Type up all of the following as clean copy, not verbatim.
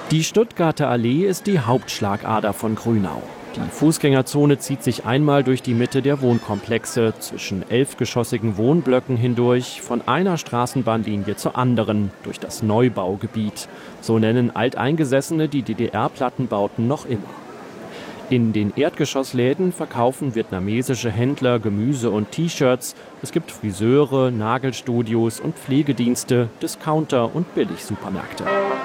Die Stuttgarter Allee ist die Hauptschlagader von Grünau. Die Fußgängerzone zieht sich einmal durch die Mitte der Wohnkomplexe, zwischen 11-geschossigen Wohnblöcken hindurch, von einer Straßenbahnlinie zur anderen, durch das Neubaugebiet. So nennen Alteingesessene die DDR-Plattenbauten noch immer. In den Erdgeschossläden verkaufen vietnamesische Händler Gemüse und T-Shirts. Es gibt Friseure, Nagelstudios und Pflegedienste, Discounter und Billigsupermärkte.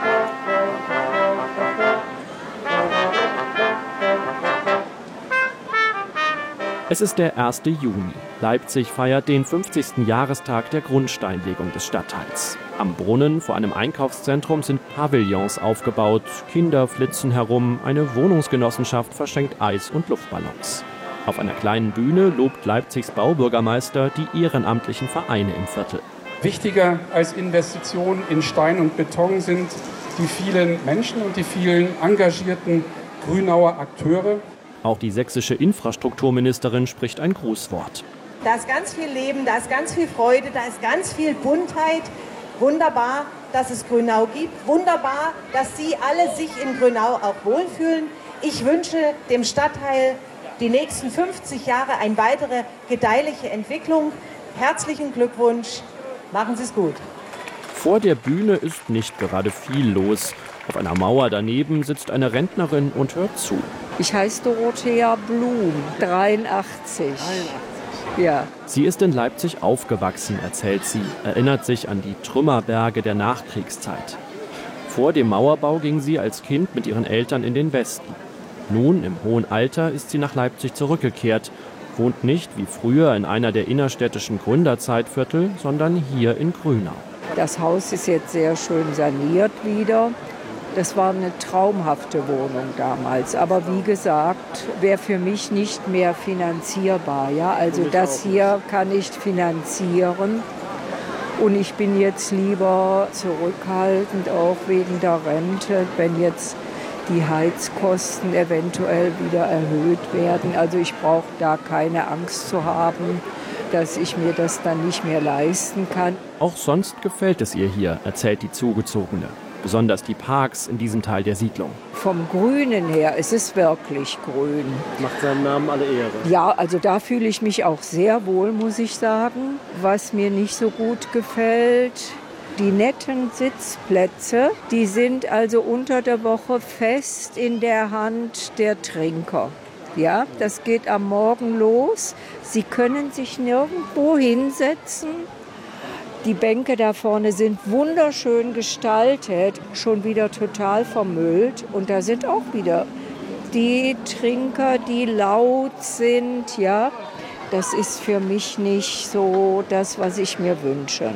Es ist der 1. Juni. Leipzig feiert den 50. Jahrestag der Grundsteinlegung des Stadtteils. Am Brunnen vor einem Einkaufszentrum sind Pavillons aufgebaut. Kinder flitzen herum, eine Wohnungsgenossenschaft verschenkt Eis und Luftballons. Auf einer kleinen Bühne lobt Leipzigs Baubürgermeister die ehrenamtlichen Vereine im Viertel. Wichtiger als Investitionen in Stein und Beton sind die vielen Menschen und die vielen engagierten Grünauer Akteure. Auch die sächsische Infrastrukturministerin spricht ein Grußwort. Da ist ganz viel Leben, da ist ganz viel Freude, da ist ganz viel Buntheit. Wunderbar, dass es Grünau gibt. Wunderbar, dass Sie alle sich in Grünau auch wohlfühlen. Ich wünsche dem Stadtteil die nächsten 50 Jahre eine weitere gedeihliche Entwicklung. Herzlichen Glückwunsch, machen Sie es gut. Vor der Bühne ist nicht gerade viel los. Auf einer Mauer daneben sitzt eine Rentnerin und hört zu. Ich heiße Dorothea Blum, 83. Ja. Sie ist in Leipzig aufgewachsen, erzählt sie, erinnert sich an die Trümmerberge der Nachkriegszeit. Vor dem Mauerbau ging sie als Kind mit ihren Eltern in den Westen. Nun, im hohen Alter, ist sie nach Leipzig zurückgekehrt, wohnt nicht wie früher in einer der innerstädtischen Gründerzeitviertel, sondern hier in Grünau. Das Haus ist jetzt sehr schön saniert wieder. Das war eine traumhafte Wohnung damals. Aber wie gesagt, wäre für mich nicht mehr finanzierbar. Ja? Also das hier kann ich finanzieren. Und ich bin jetzt lieber zurückhaltend, auch wegen der Rente, wenn jetzt die Heizkosten eventuell wieder erhöht werden. Also ich brauche da keine Angst zu haben, dass ich mir das dann nicht mehr leisten kann. Auch sonst gefällt es ihr hier, erzählt die Zugezogene. Besonders die Parks in diesem Teil der Siedlung. Vom Grünen her, es ist wirklich grün. Macht seinem Namen alle Ehre. Ja, also da fühle ich mich auch sehr wohl, muss ich sagen. Was mir nicht so gut gefällt, die netten Sitzplätze, die sind also unter der Woche fest in der Hand der Trinker. Ja, das geht am Morgen los. Sie können sich nirgendwo hinsetzen. Die Bänke da vorne sind wunderschön gestaltet, schon wieder total vermüllt. Und da sind auch wieder die Trinker, die laut sind. Ja, das ist für mich nicht so das, was ich mir wünsche.